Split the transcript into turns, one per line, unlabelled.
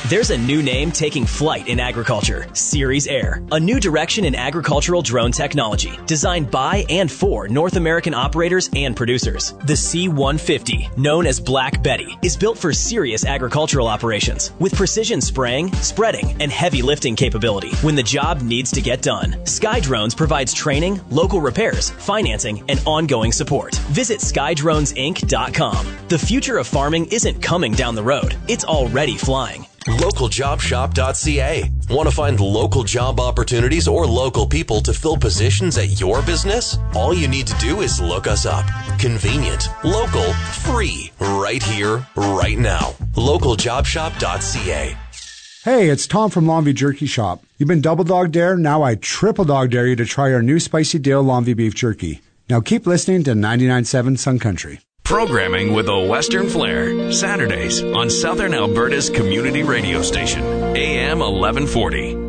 There's a new name taking flight in agriculture, Ceres Air, a new direction in agricultural drone technology, designed by and for North American operators and producers. The C-150, known as Black Betty, is built for serious agricultural operations, with precision spraying, spreading, and heavy lifting capability when the job needs to get done. SkyDrones provides training, local repairs, financing, and ongoing support. Visit skydronesinc.com. The future of farming isn't coming down the road, it's already flying.
LocalJobShop.ca. Want to find local job opportunities or local people to fill positions at your business? All you need to do is look us up. Convenient, local, free, right here, right now. LocalJobShop.ca.
Hey, it's Tom from Longview Jerky Shop. You've been double dog dare, now I triple dog dare you to try our new Spicy Dale Longview Beef Jerky. Now keep listening to 99.7 Sun Country.
Programming with a Western flair, Saturdays on Southern Alberta's community radio station, AM 1140.